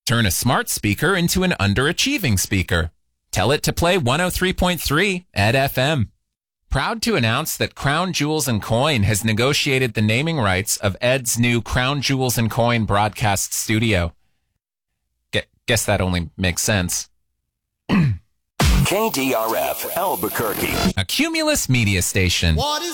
Turn a smart speaker into an underachieving speaker. Tell it to play 103.3 Ed FM. Proud to announce that Crown Jewels and Coin has negotiated the naming rights of Ed's new Crown Jewels and Coin broadcast studio. Guess that only makes sense. KDRF Albuquerque. A Cumulus media station. What is